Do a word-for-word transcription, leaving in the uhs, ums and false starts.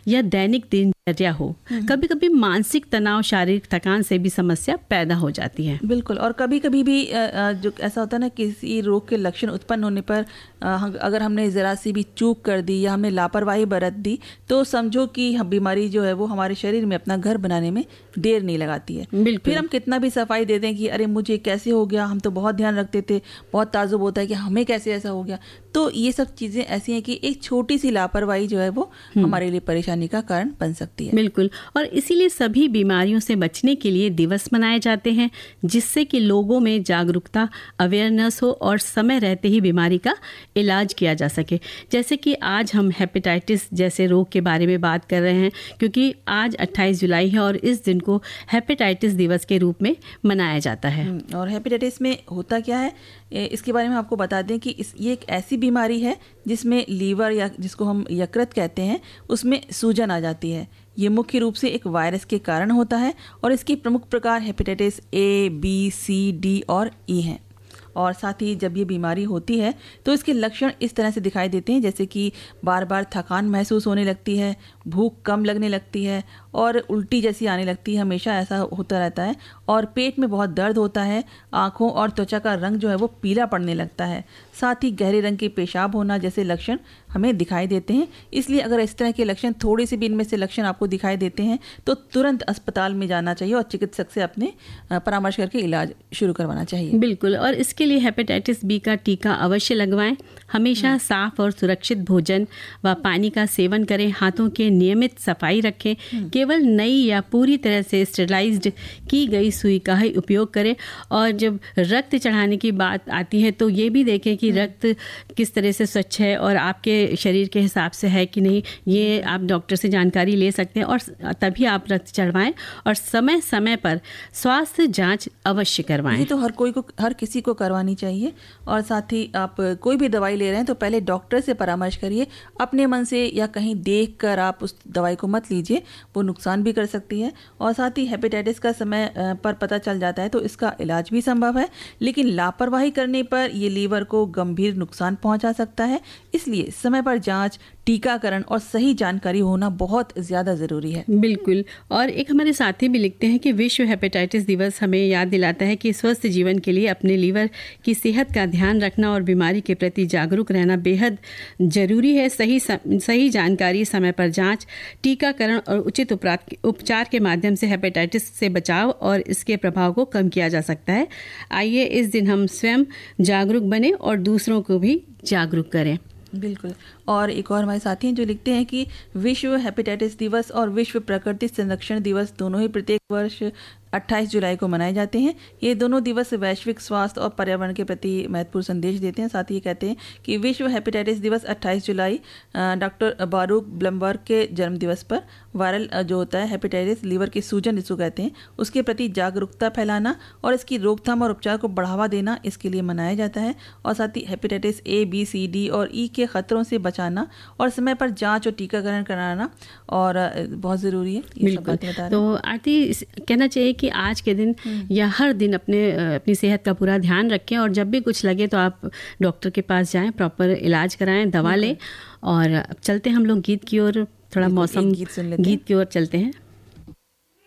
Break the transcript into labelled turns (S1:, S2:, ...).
S1: या दैनिक दिनचर्या हो, कभी कभी मानसिक तनाव, शारीरिक थकान से भी समस्या पैदा हो जाती है।
S2: बिल्कुल। और कभी कभी भी जो ऐसा होता है ना, किसी रोग के लक्षण उत्पन्न होने पर अगर हमने ज़रा सी भी चूक कर दी या हमने लापरवाही बरत दी तो समझो कि बीमारी जो है वो हमारे शरीर में अपना घर बनाने में देर नहीं लगाती है। फिर हम कितना भी सफाई दे दें कि अरे मुझे कैसे हो गया, हम तो बहुत ध्यान रखते थे, बहुत ताजुब होता है कि हमें कैसे ऐसा हो गया। तो ये सब चीज़ें ऐसी हैं कि एक छोटी सी लापरवाही जो है वो हमारे लिए परेशानी का कारण बन सकती है।
S1: बिल्कुल। और इसीलिए सभी बीमारियों से बचने के लिए दिवस मनाए जाते हैं, जिससे कि लोगों में जागरूकता, अवेयरनेस हो और समय रहते ही बीमारी का इलाज किया जा सके। जैसे कि आज हम हेपेटाइटिस जैसे रोग के बारे में बात कर रहे हैं, क्योंकि आज अट्ठाईस जुलाई है और इस दिन को हेपेटाइटिस दिवस के रूप में मनाया जाता है।
S2: और हेपेटाइटिस में होता क्या है, इसके बारे में आपको बता दें कि इस ये एक ऐसी बीमारी है जिसमें लीवर या जिसको हम यकृत कहते हैं उसमें सूजन आ जाती है। ये मुख्य रूप से एक वायरस के कारण होता है और इसकी प्रमुख प्रकार hepatitis A, B, C, D और ई हैं। और साथ ही जब ये बीमारी होती है तो इसके लक्षण इस तरह से दिखाई देते हैं, जैसे कि बार बार थकान महसूस होने लगती है, भूख कम लगने लगती है और उल्टी जैसी आने लगती है, हमेशा ऐसा होता रहता है। और पेट में बहुत दर्द होता है, आँखों और त्वचा का रंग जो है वो पीला पड़ने लगता है। साथ ही गहरे रंग के पेशाब होना जैसे लक्षण हमें दिखाई देते हैं। इसलिए अगर इस तरह के लक्षण, थोड़े से भी इनमें से लक्षण आपको दिखाई देते हैं तो तुरंत अस्पताल में जाना चाहिए और चिकित्सक से अपने परामर्श करके इलाज शुरू करवाना चाहिए।
S1: बिल्कुल। और इसके लिए हेपेटाइटिस बी का टीका अवश्य लगवाएं। हमेशा साफ और सुरक्षित भोजन व पानी का सेवन करें। हाथों के नियमित सफाई रखें। केवल नई या पूरी तरह से स्टेरिलाइज्ड की गई सुई का ही उपयोग करें। और जब रक्त चढ़ाने की बात आती है तो ये भी देखें कि रक्त किस तरह से स्वच्छ है और आपके शरीर के हिसाब से है कि नहीं। ये आप डॉक्टर से जानकारी ले सकते हैं और तभी आप रक्त चढ़वाएं। और समय समय पर स्वास्थ्य जांच अवश्य करवाएं।
S2: ये तो हर कोई को, हर किसी को करवानी चाहिए। और साथ ही आप कोई भी दवाई ले रहे हैं तो पहले डॉक्टर से परामर्श करिए। अपने मन से या कहीं देख कर आप उस दवाई को मत लीजिए, वो नुकसान भी कर सकती है। और साथ ही हेपेटाइटिस का समय पर पता चल जाता है तो इसका इलाज भी संभव है, लेकिन लापरवाही करने पर ये लीवर को गंभीर नुकसान पहुंचा सकता है। इसलिए समय पर जांच, टीकाकरण और सही जानकारी होना बहुत ज़्यादा ज़रूरी है।
S1: बिल्कुल। और एक हमारे साथी भी लिखते हैं कि विश्व हेपेटाइटिस दिवस हमें याद दिलाता है कि स्वस्थ जीवन के लिए अपने लीवर की सेहत का ध्यान रखना और बीमारी के प्रति जागरूक रहना बेहद ज़रूरी है। सही सही जानकारी, समय पर जांच, टीकाकरण और उचित उपचार के माध्यम से हेपेटाइटिस से बचाव और इसके प्रभाव को कम किया जा सकता है। आइए इस दिन हम स्वयं जागरूक बने और दूसरों को भी जागरूक करें।
S2: बिल्कुल। और एक और हमारे साथी हैं जो लिखते हैं कि विश्व हेपेटाइटिस दिवस और विश्व प्रकृति संरक्षण दिवस दोनों ही प्रत्येक वर्ष अट्ठाईस जुलाई को मनाए जाते हैं। ये दोनों दिवस वैश्विक स्वास्थ्य और पर्यावरण के प्रति महत्वपूर्ण संदेश देते हैं। साथ ही कहते हैं कि विश्व हेपेटाइटिस दिवस अट्ठाईस जुलाई डॉक्टर बारूक ब्लमबर्ग के जन्म दिवस पर वायरल जो होता है हेपेटाइटिस, लीवर की सूजन जिसको कहते हैं, उसके प्रति जागरूकता फैलाना और इसकी रोकथाम और उपचार को बढ़ावा देना, इसके लिए मनाया जाता है। और साथ ही hepatitis A, B, C, D और ई के खतरों से बचाना और समय पर जांच और टीकाकरण कराना और बहुत ज़रूरी है। ये सब बातें बता रहे हैं।
S1: तो आरती कहना चाहिए कि आज के दिन या हर दिन अपने अपनी सेहत का पूरा ध्यान रखें और जब भी कुछ लगे तो आप डॉक्टर के पास जाएं, प्रॉपर इलाज कराएं, दवा लें। और अब चलते हैं हम लोग गीत की ओर, थोड़ा मौसम
S2: गीत सुन लेते हैं।
S1: गीत की ओर चलते हैं।